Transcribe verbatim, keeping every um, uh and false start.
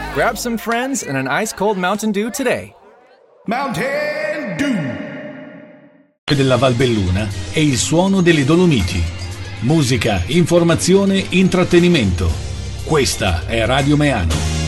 Grab some friends and an ice-cold Mountain Dew today. Mountain Dew! Della Valbelluna e il suono delle Dolomiti. Musica, informazione, intrattenimento. Questa è Radio Meano.